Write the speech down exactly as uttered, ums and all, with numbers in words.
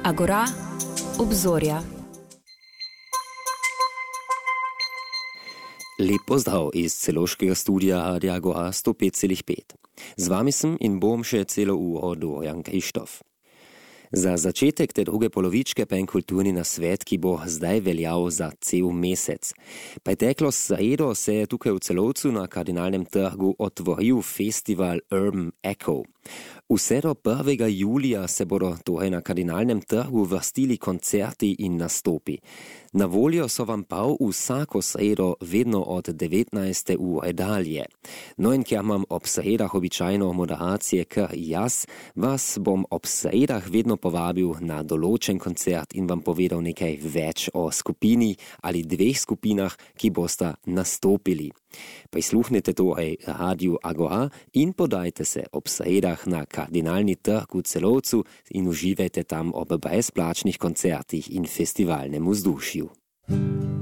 Agora, obzorja. Lep pozdrav iz celoškega studija Radia Agora sto pet celih pet. Z vami sem in bom še celo uro Dorian Krištof. Za začetek te druge polovičke pa en kulturni nasvet, ki bo zdaj veljal za cel mesec. Preteklo sredo se je tukaj v Celovcu na Kardinalnem trgu otvoril festival Urban Echo. Vse do prvega julija se bodo torej na Kardinalnem trgu vrstili koncerti in nastopi. Na voljo so vam prav vsako sredo vedno od devetnajste ure dalje. No in ker imam ob sredah običajno moderacije kar jaz, vas bom ob sredah vedno povabil na določen koncert in vam povedal nekaj več o skupini ali dveh skupinah, ki bosta nastopili. Prisluhnite torej Radiu Agora in podajte se ob sredah na Kardinalni trg v Celovcu in uživajte tam ob brezplačnih koncertih in festivalnem vzdušju.